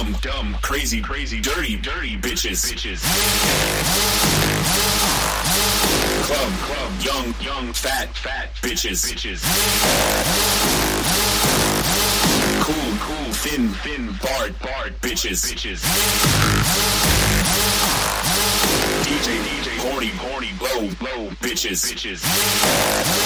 dumb, crazy, dirty bitches. Club, young, fat bitches. Cool, thin, barred bitches. DJ, horny, blow bitches.